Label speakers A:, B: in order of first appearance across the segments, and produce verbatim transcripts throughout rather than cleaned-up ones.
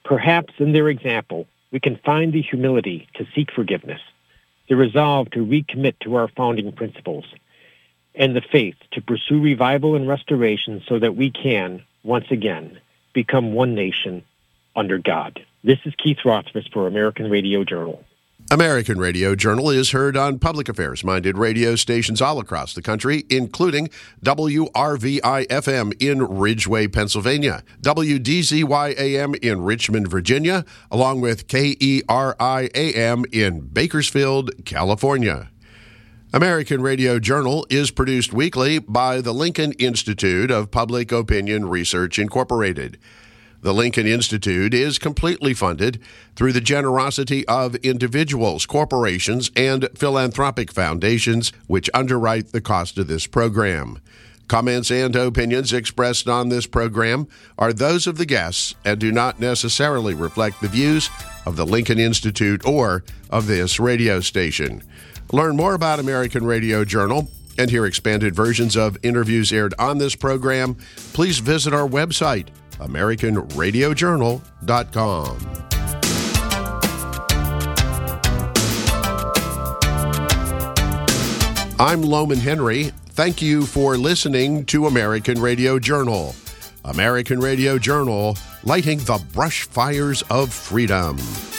A: Perhaps in their example, we can find the humility to seek forgiveness, the resolve to recommit to our founding principles, and the faith to pursue revival and restoration so that we can, once again, become one nation under God. This is Keith Rothfuss for American Radio Journal.
B: American Radio Journal is heard on public affairs-minded radio stations all across the country, including W R V I F M in Ridgeway, Pennsylvania, W D Z Y A M in Richmond, Virginia, along with K E R I A M in Bakersfield, California. American Radio Journal is produced weekly by the Lincoln Institute of Public Opinion Research, Incorporated. The Lincoln Institute is completely funded through the generosity of individuals, corporations, and philanthropic foundations which underwrite the cost of this program. Comments and opinions expressed on this program are those of the guests and do not necessarily reflect the views of the Lincoln Institute or of this radio station. Learn more about American Radio Journal and hear expanded versions of interviews aired on this program. Please visit our website, American Radio Journal dot com. I'm Loman Henry. Thank you for listening to American Radio Journal. American Radio Journal, lighting the brush fires of freedom.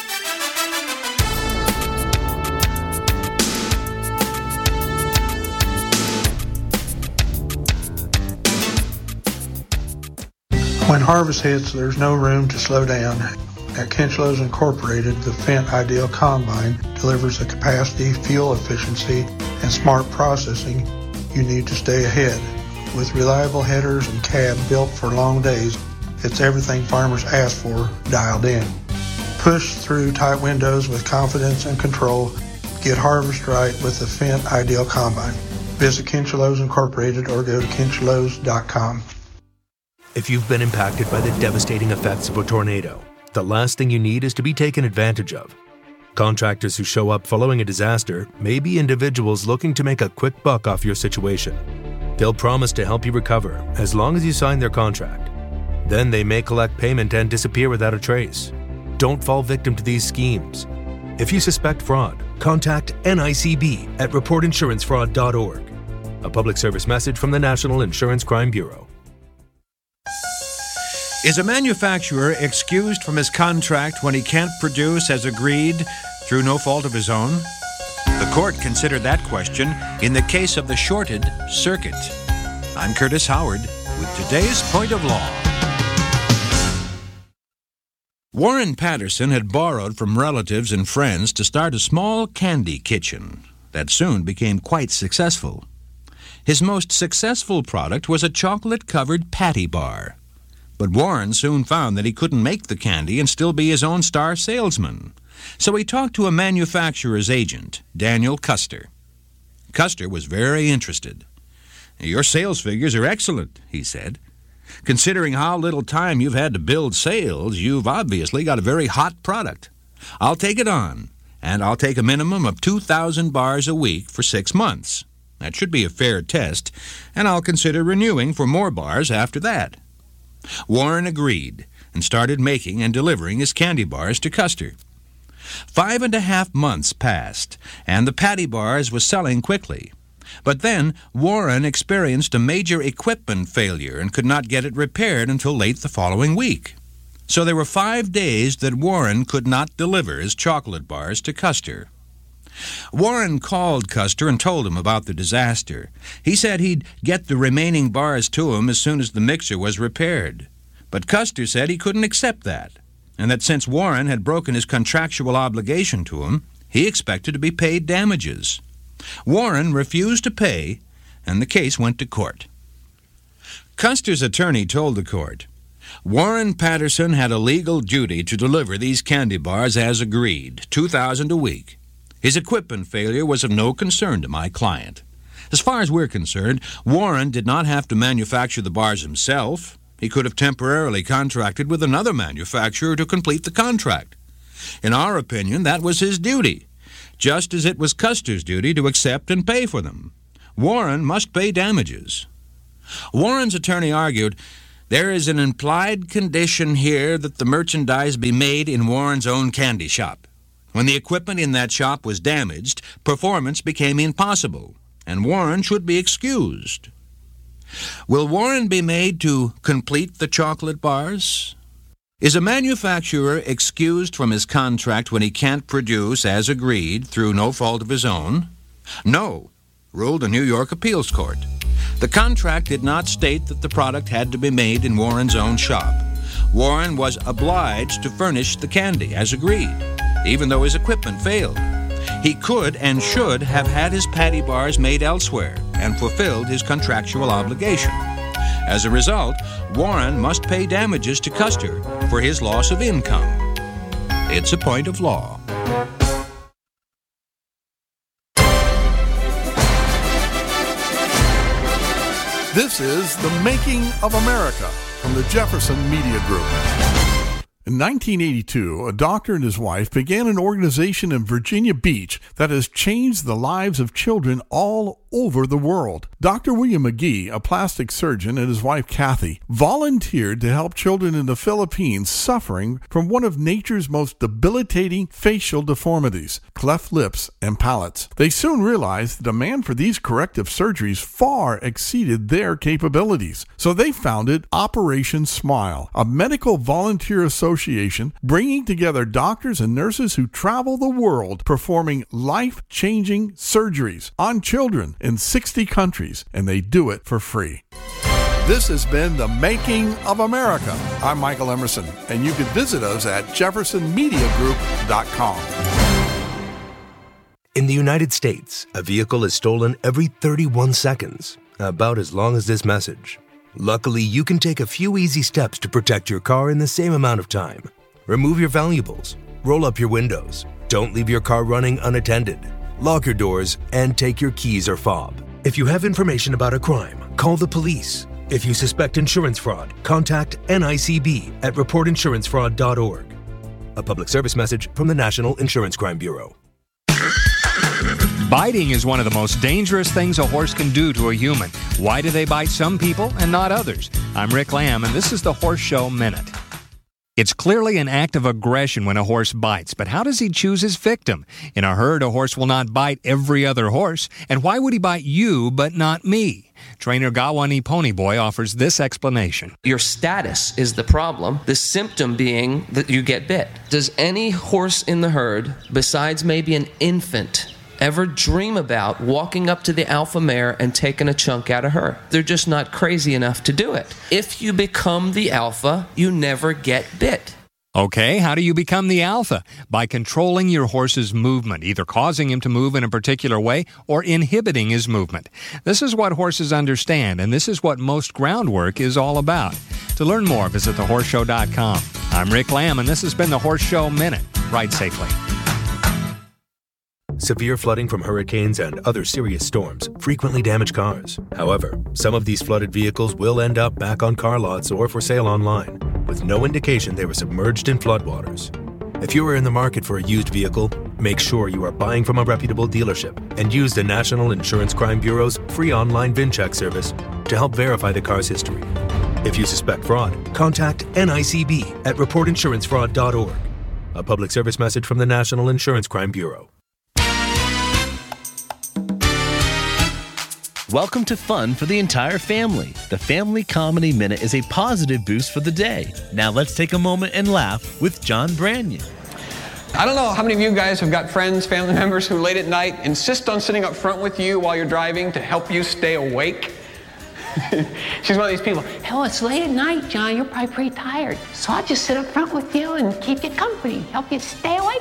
C: When harvest hits, there's no room to slow down. At Kinchlows Incorporated, the Fendt Ideal Combine delivers the capacity, fuel efficiency, and smart processing you need to stay ahead. With reliable headers and cab built for long days, it's everything farmers ask for dialed in. Push through tight windows with confidence and control. Get harvest right with the Fendt Ideal Combine. Visit Kinchlows Incorporated or go to Kinchlows dot com.
D: If you've been impacted by the devastating effects of a tornado, the last thing you need is to be taken advantage of. Contractors who show up following a disaster may be individuals looking to make a quick buck off your situation. They'll promise to help you recover as long as you sign their contract. Then they may collect payment and disappear without a trace. Don't fall victim to these schemes. If you suspect fraud, contact N I C B at report insurance fraud dot org. A public service message from the National Insurance Crime Bureau.
E: Is a manufacturer excused from his contract when he can't produce as agreed through no fault of his own? The court considered that question in the case of the shorted circuit. I'm Curtis Howard with today's Point of Law. Warren Patterson had borrowed from relatives and friends to start a small candy kitchen that soon became quite successful. His most successful product was a chocolate-covered patty bar. But Warren soon found that he couldn't make the candy and still be his own star salesman. So he talked to a manufacturer's agent, Daniel Custer. Custer was very interested. "Your sales figures are excellent," he said. "Considering how little time you've had to build sales, you've obviously got a very hot product. I'll take it on, and I'll take a minimum of two thousand bars a week for six months. That should be a fair test, and I'll consider renewing for more bars after that." Warren agreed and started making and delivering his candy bars to Custer. Five and a half months passed, and the patty bars was selling quickly. But then Warren experienced a major equipment failure and could not get it repaired until late the following week. So there were five days that Warren could not deliver his chocolate bars to Custer. Warren called Custer and told him about the disaster. He said he'd get the remaining bars to him as soon as the mixer was repaired. But Custer said he couldn't accept that, and that since Warren had broken his contractual obligation to him, he expected to be paid damages. Warren refused to pay, and the case went to court. Custer's attorney told the court, "Warren Patterson had a legal duty to deliver these candy bars as agreed, two thousand a week. His equipment failure was of no concern to my client. As far as we're concerned, Warren did not have to manufacture the bars himself. He could have temporarily contracted with another manufacturer to complete the contract. In our opinion, that was his duty, just as it was Custer's duty to accept and pay for them. Warren must pay damages." Warren's attorney argued, There is an implied condition here that the merchandise be made in Warren's own candy shop. When the equipment in that shop was damaged, performance became impossible, and Warren should be excused. Will Warren be made to complete the chocolate bars? Is a manufacturer excused from his contract when he can't produce as agreed through no fault of his own? No, ruled a New York appeals court. The contract did not state that the product had to be made in Warren's own shop. Warren was obliged to furnish the candy as agreed, even though his equipment failed. He could and should have had his patty bars made elsewhere and fulfilled his contractual obligation. As a result, Warren must pay damages to Custer for his loss of income. It's a point of law.
F: This is The Making of America from the Jefferson Media Group. In nineteen eighty-two, a doctor and his wife began an organization in Virginia Beach that has changed the lives of children all over the world. Doctor William McGee, a plastic surgeon, and his wife Kathy volunteered to help children in the Philippines suffering from one of nature's most debilitating facial deformities, cleft lips and palates. They soon realized the demand for these corrective surgeries far exceeded their capabilities, so they founded Operation Smile, a medical volunteer association bringing together doctors and nurses who travel the world performing life-changing surgeries on children in sixty countries, and they do it for free. This has been The Making of America. I'm Michael Emerson, and you can visit us at jefferson media group dot com.
D: In the United States, a vehicle is stolen every thirty-one seconds, about as long as this message. Luckily, you can take a few easy steps to protect your car in the same amount of time. Remove your valuables, roll up your windows, don't leave your car running unattended, lock your doors, and take your keys or fob. If you have information about a crime, call the police. If you suspect insurance fraud, contact N I C B at report insurance fraud dot org. A public service message from the National Insurance Crime Bureau.
G: Biting is one of the most dangerous things a horse can do to a human. Why do they bite some people and not others? I'm Rick Lamb, and this is the Horse Show Minute. It's clearly an act of aggression when a horse bites, but how does he choose his victim? In a herd, a horse will not bite every other horse, and why would he bite you but not me? Trainer Gawani Ponyboy offers this explanation.
H: Your status is the problem, the symptom being that you get bit. Does any horse in the herd, besides maybe an infant, ever dream about walking up to the alpha mare and taking a chunk out of her? They're just not crazy enough to do it. If you become the alpha, you never get bit.
G: Okay, how do you become the alpha? By controlling your horse's movement, either causing him to move in a particular way or inhibiting his movement. This is what horses understand, and this is what most groundwork is all about. To learn more, visit the horse show dot com. I'm Rick Lamb, and this has been the Horse Show Minute. Ride safely.
D: Severe flooding from hurricanes and other serious storms frequently damage cars. However, some of these flooded vehicles will end up back on car lots or for sale online, with no indication they were submerged in floodwaters. If you are in the market for a used vehicle, make sure you are buying from a reputable dealership and use the National Insurance Crime Bureau's free online VIN check service to help verify the car's history. If you suspect fraud, contact N I C B at report insurance fraud dot org. A public service message from the National Insurance Crime Bureau.
I: Welcome to fun for the entire family. The Family Comedy Minute is a positive boost for the day. Now let's take a moment and laugh with John Branyan.
J: I don't know how many of you guys have got friends, family members who late at night insist on sitting up front with you while you're driving to help you stay awake. She's one of these people.
K: Oh, it's late at night, John. You're probably pretty tired. So I'll just sit up front with you and keep you company, help you stay awake.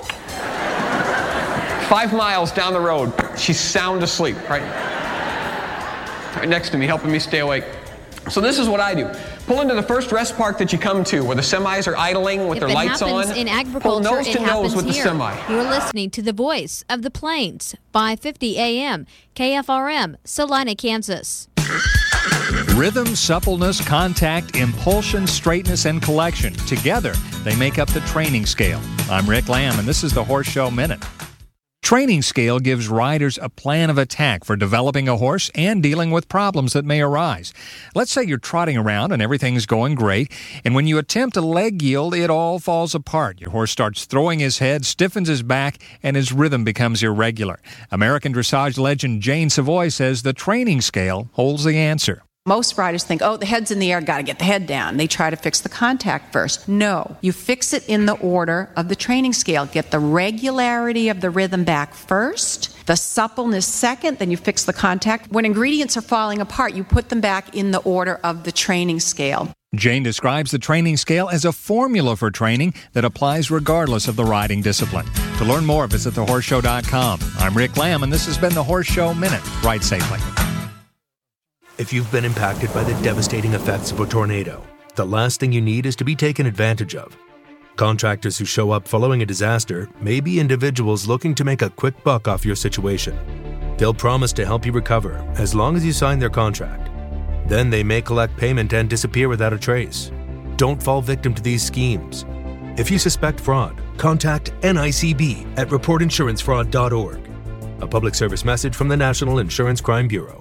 J: Five miles down the road, she's sound asleep, right? Right next to me, helping me stay awake. So this is what I do. Pull into the first rest park that you come to, where the semis are idling with
L: if
J: their lights on.
L: If it happens in agriculture,
J: pull nose
L: it
J: to
L: happens
J: nose with
L: here.
J: the semi.
L: You're listening to the voice of the Plains, five fifty A M, K F R M, Salina, Kansas.
G: Rhythm, suppleness, contact, impulsion, straightness, and collection. Together, they make up the training scale. I'm Rick Lamb, and this is the Horse Show Minute. Training Scale gives riders a plan of attack for developing a horse and dealing with problems that may arise. Let's say you're trotting around and everything's going great, and when you attempt a leg yield, it all falls apart. Your horse starts throwing his head, stiffens his back, and his rhythm becomes irregular. American dressage legend Jane Savoy says the Training Scale holds the answer.
M: Most riders think, oh, the head's in the air, got to get the head down. They try to fix the contact first. No, you fix it in the order of the Training Scale. Get the regularity of the rhythm back first, the suppleness second, then you fix the contact. When ingredients are falling apart, you put them back in the order of the Training Scale.
G: Jane describes the Training Scale as a formula for training that applies regardless of the riding discipline. To learn more, visit the horse show dot com. I'm Rick Lamb, and this has been the Horse Show Minute. Ride safely.
D: If you've been impacted by the devastating effects of a tornado, the last thing you need is to be taken advantage of. Contractors who show up following a disaster may be individuals looking to make a quick buck off your situation. They'll promise to help you recover as long as you sign their contract. Then they may collect payment and disappear without a trace. Don't fall victim to these schemes. If you suspect fraud, contact N I C B at report insurance fraud dot org. A public service message from the National Insurance Crime Bureau.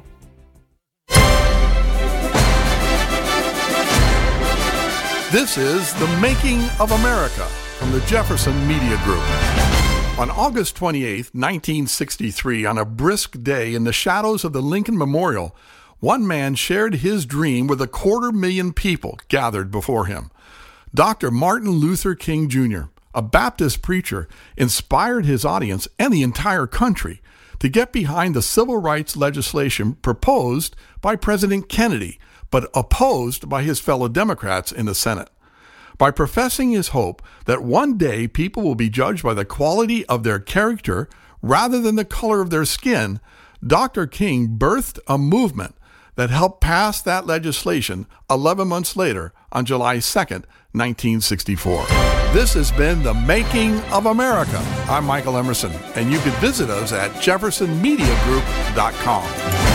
F: This is The Making of America from the Jefferson Media Group. On August twenty-eighth, nineteen sixty-three, on a brisk day in the shadows of the Lincoln Memorial, one man shared his dream with a quarter million people gathered before him. Doctor Martin Luther King Junior, a Baptist preacher, inspired his audience and the entire country to get behind the civil rights legislation proposed by President Kennedy, but opposed by his fellow Democrats in the Senate. By professing his hope that one day people will be judged by the quality of their character rather than the color of their skin, Doctor King birthed a movement that helped pass that legislation eleven months later on July second, nineteen sixty-four. This has been The Making of America. I'm Michael Emerson, and you can visit us at jefferson media group dot com.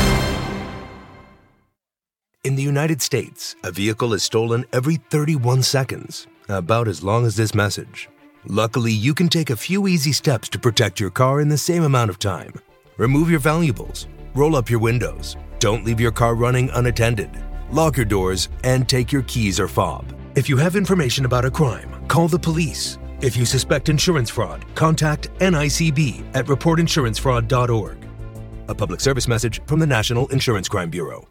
D: In the United States, a vehicle is stolen every thirty-one seconds, about as long as this message. Luckily, you can take a few easy steps to protect your car in the same amount of time. Remove your valuables, roll up your windows, don't leave your car running unattended, lock your doors, and take your keys or fob. If you have information about a crime, call the police. If you suspect insurance fraud, contact N I C B at report insurance fraud dot org. A public service message from the National Insurance Crime Bureau.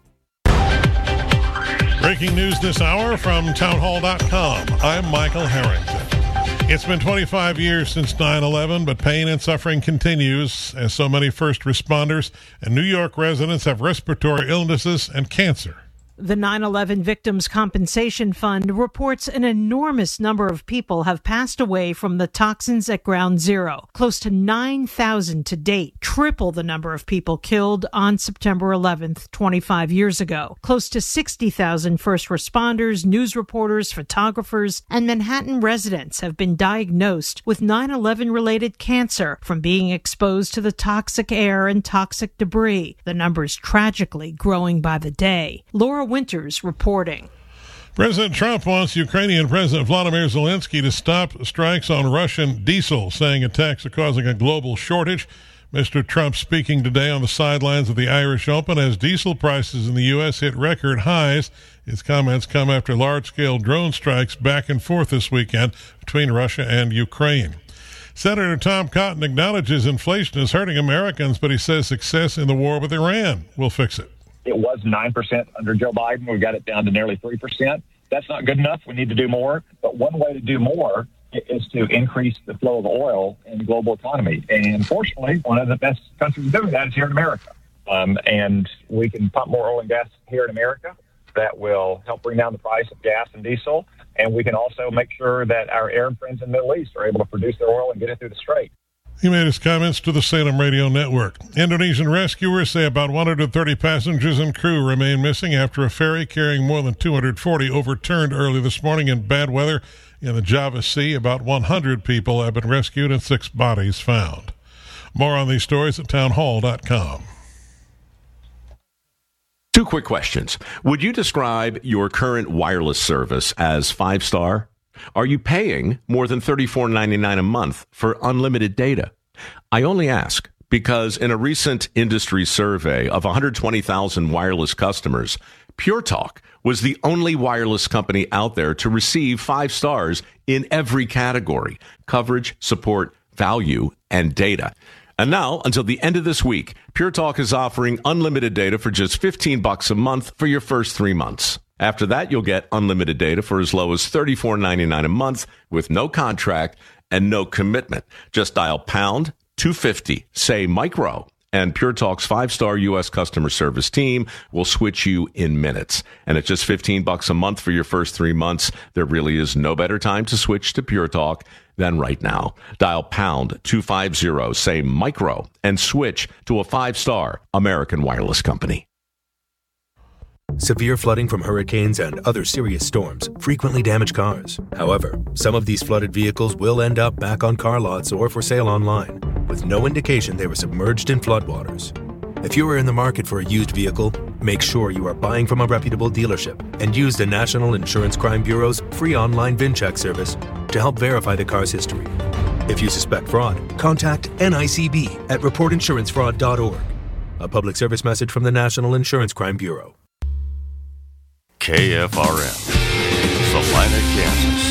N: Breaking news this hour from town hall dot com. I'm Michael Harrington. It's been twenty-five years since nine eleven, but pain and suffering continues as so many first responders and New York residents have respiratory illnesses and cancer.
O: The nine eleven Victims Compensation Fund reports an enormous number of people have passed away from the toxins at Ground Zero, close to nine thousand to date, triple the number of people killed on September eleventh, twenty-five years ago. Close to sixty thousand first responders, news reporters, photographers, and Manhattan residents have been diagnosed with nine eleven-related cancer from being exposed to the toxic air and toxic debris, the numbers tragically growing by the day. Laura Winters reporting.
N: President Trump wants Ukrainian President Vladimir Zelensky to stop strikes on Russian diesel, saying attacks are causing a global shortage. Mister Trump speaking today on the sidelines of the Irish Open as diesel prices in the U S hit record highs. His comments come after large-scale drone strikes back and forth this weekend between Russia and Ukraine. Senator Tom Cotton acknowledges inflation is hurting Americans, but he says success in the war with Iran will fix it.
P: It was nine percent under Joe Biden. We got it down to nearly three percent. That's not good enough. We need to do more. But one way to do more is to increase the flow of oil in the global economy. And fortunately, one of the best countries doing that is here in America. Um, and we can pump more oil and gas here in America. That will help bring down the price of gas and diesel. And we can also make sure that our Arab friends in the Middle East are able to produce their oil and get it through the Strait.
N: He made his comments to the Salem Radio Network. Indonesian rescuers say about one hundred thirty passengers and crew remain missing after a ferry carrying more than two hundred forty overturned early this morning in bad weather in the Java Sea. About one hundred people have been rescued and six bodies found. More on these stories at town hall dot com.
Q: Two quick questions. Would you describe your current wireless service as five-star? Are you paying more than thirty-four ninety-nine a month for unlimited data? I only ask because in a recent industry survey of one hundred twenty thousand wireless customers, Pure Talk was the only wireless company out there to receive five stars in every category: coverage, support, value, and data. And now, until the end of this week, Pure Talk is offering unlimited data for just fifteen bucks a month for your first three months. After that, you'll get unlimited data for as low as thirty-four ninety-nine a month with no contract and no commitment. Just dial pound two fifty, say micro, and Pure Talk's five-star U S customer service team will switch you in minutes. And at just fifteen bucks a month for your first three months, there really is no better time to switch to Pure Talk than right now. Dial pound two fifty, say micro, and switch to a five-star American wireless company.
D: Severe flooding from hurricanes and other serious storms frequently damage cars. However, some of these flooded vehicles will end up back on car lots or for sale online, with no indication they were submerged in floodwaters. If you are in the market for a used vehicle, make sure you are buying from a reputable dealership and use the National Insurance Crime Bureau's free online VIN check service to help verify the car's history. If you suspect fraud, contact N I C B at report insurance fraud dot org. A public service message from the National Insurance Crime Bureau.
R: K F R M, Salina, Kansas.